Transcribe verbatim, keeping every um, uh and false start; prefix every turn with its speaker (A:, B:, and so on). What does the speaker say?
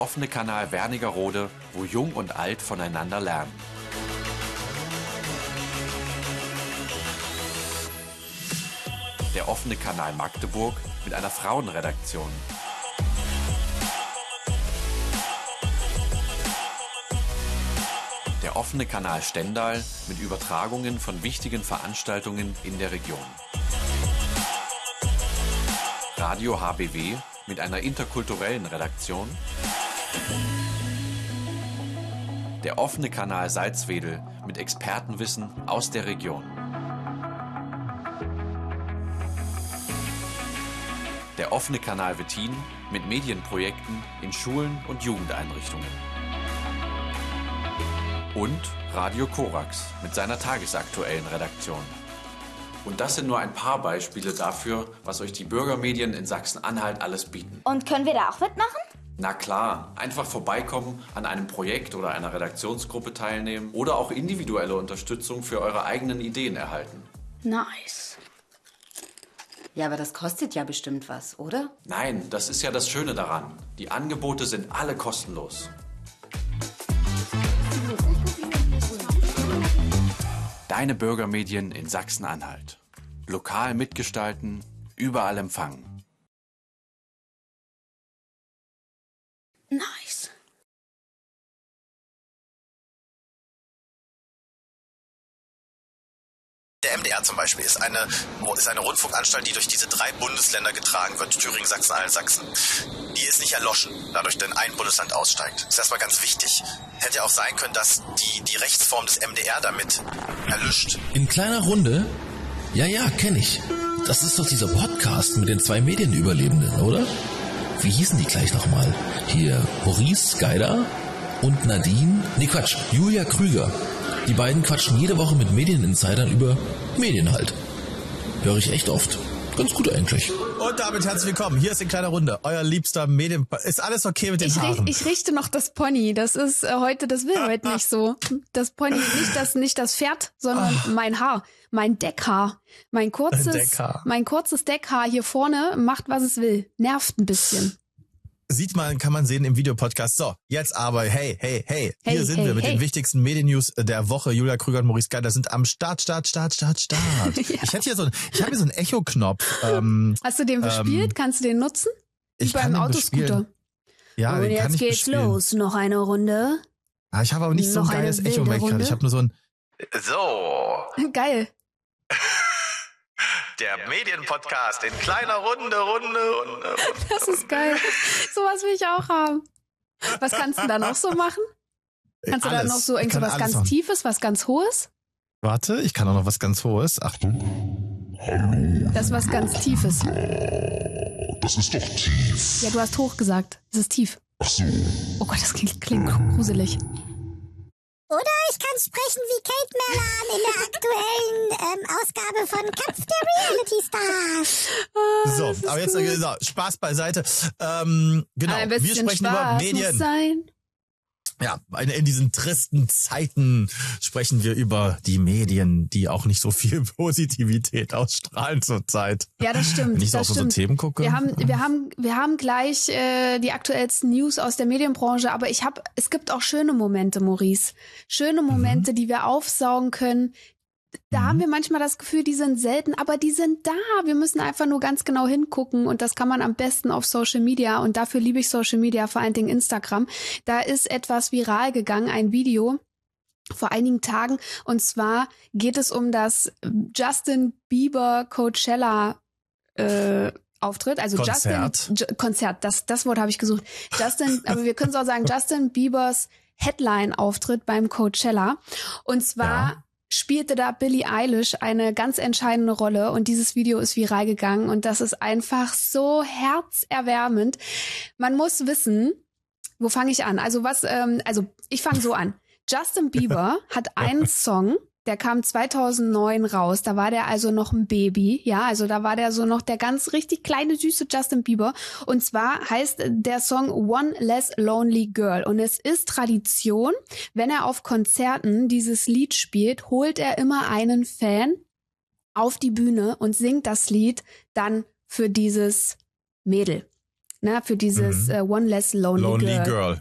A: Offene Kanal Wernigerode, wo Jung und Alt voneinander lernen. Der offene Kanal Magdeburg mit einer Frauenredaktion. Der offene Kanal Stendal mit Übertragungen von wichtigen Veranstaltungen in der Region. Radio H B W mit einer interkulturellen Redaktion. Der offene Kanal Salzwedel mit Expertenwissen aus der Region. Der offene Kanal Wettin mit Medienprojekten in Schulen und Jugendeinrichtungen. Und Radio Korax mit seiner tagesaktuellen Redaktion. Und das sind nur ein paar Beispiele dafür, was euch die Bürgermedien in Sachsen-Anhalt alles bieten.
B: Und können wir da auch mitmachen?
A: Na klar, einfach vorbeikommen, an einem Projekt oder einer Redaktionsgruppe teilnehmen oder auch individuelle Unterstützung für eure eigenen Ideen erhalten.
B: Nice.
C: Ja, aber das kostet ja bestimmt was, oder?
A: Nein, das ist ja das Schöne daran. Die Angebote sind alle kostenlos. Deine Bürgermedien in Sachsen-Anhalt. Lokal mitgestalten, überall empfangen.
B: Nice.
D: Der M D R zum Beispiel ist eine, ist eine Rundfunkanstalt, die durch diese drei Bundesländer getragen wird, Thüringen, Sachsen-Anhalt, Sachsen. Die ist nicht erloschen, dadurch, wenn ein Bundesland aussteigt. Das ist erstmal ganz wichtig. Hätte ja auch sein können, dass die, die Rechtsform des M D R damit erlischt.
E: In kleiner Runde? Ja, ja, kenne ich. Das ist doch dieser Podcast mit den zwei Medienüberlebenden, oder? Wie hießen die gleich nochmal? Hier Maurice Geider und Nadine? Nee, Quatsch, Julia Krüger. Die beiden quatschen jede Woche mit Medieninsidern über Medien halt. Höre ich echt oft. Ganz gut eigentlich.
F: Und damit herzlich willkommen. Hier ist in kleiner Runde euer liebster Medien... Ist alles okay mit den
G: ich
F: Haaren?
G: Riech, ich richte noch das Pony. Das ist äh, heute, das will heute nicht so. Das Pony, nicht das, nicht das Pferd, sondern oh. mein Haar. Mein Deckhaar. Mein kurzes, Deckhaar. mein kurzes Deckhaar hier vorne macht, was es will. Nervt ein bisschen.
F: Sieht man, kann man sehen im Videopodcast. So, jetzt aber, hey, hey, hey,
G: hey
F: hier sind
G: hey,
F: wir mit
G: hey.
F: den wichtigsten Medien-News der Woche. Julia Krüger und Maurice Geider sind am Start, Start, Start, Start, Start. ja. Ich hätte hier so, ich habe hier so einen Echo-Knopf. Ähm,
G: Hast du den bespielt? Ähm, Kannst du den nutzen?
F: Ich
G: beim
F: kann den
G: Autoscooter.
F: Bespielen. Ja,
B: und
F: den
B: jetzt
F: kann ich
B: geht's
F: bespielen.
B: los. Noch eine Runde.
F: Ah, ich habe aber nicht
B: Noch
F: so ein geiles Echo mehr gerade. Ich habe nur so ein...
D: So.
G: Geil.
D: Der Medienpodcast in kleiner Runde, Runde, Runde, Runde.
G: Das ist geil. Sowas will ich auch haben. Was kannst du da noch so machen? Kannst
F: alles.
G: du da noch so irgend so was ganz
F: machen.
G: Tiefes, was ganz Hohes?
F: Warte, ich kann auch noch was ganz Hohes. Achtung.
G: Hallo. Das ist was ganz Tiefes.
H: Das ist doch tief.
G: Ja, du hast hoch gesagt. Das ist tief.
H: Ach so.
G: Oh Gott, das klingt, klingt gruselig.
B: Oder ich kann sprechen wie Kate Mellan in der aktuellen ähm, Ausgabe von Kampf der Reality Stars.
G: Oh,
F: so, aber jetzt
G: gut.
F: so, Spaß beiseite. Ähm, genau,
G: Ein
F: wir
G: bisschen
F: sprechen
G: Spaß
F: über Medien.
G: Muss sein.
F: Ja, in diesen tristen Zeiten sprechen wir über die Medien, die auch nicht so viel Positivität ausstrahlen zurzeit.
G: Ja, das stimmt.
F: Wenn ich so
G: das
F: auf
G: stimmt.
F: unsere Themen gucke.
G: Wir haben, wir haben, wir haben gleich äh, die aktuellsten News aus der Medienbranche, aber ich habe, es gibt auch schöne Momente, Maurice. Schöne Momente, mhm. die wir aufsaugen können. Da mhm. haben wir manchmal das Gefühl, die sind selten, aber die sind da. Wir müssen einfach nur ganz genau hingucken und das kann man am besten auf Social Media und dafür liebe ich Social Media, vor allen Dingen Instagram. Da ist etwas viral gegangen, ein Video vor einigen Tagen und zwar geht es um das Justin Bieber Coachella äh, Auftritt, also
F: Konzert.
G: Justin Konzert, das das Wort habe ich gesucht. Justin, aber wir können es auch sagen, Justin Biebers Headline-Auftritt beim Coachella und zwar ja. spielte da Billie Eilish eine ganz entscheidende Rolle und dieses Video ist viral gegangen und das ist einfach so herzerwärmend. Man muss wissen, wo fange ich an? Also was, ähm, also ich fange so an. Justin Bieber hat einen Song, der kam zweitausendneun raus, da war der also noch ein Baby, ja, also da war der so noch der ganz richtig kleine, süße Justin Bieber und zwar heißt der Song One Less Lonely Girl und es ist Tradition, wenn er auf Konzerten dieses Lied spielt, holt er immer einen Fan auf die Bühne und singt das Lied dann für dieses Mädel. ne, für dieses
F: Mhm.
G: äh, One Less Lonely,
F: Lonely
G: Girl.
F: Girl.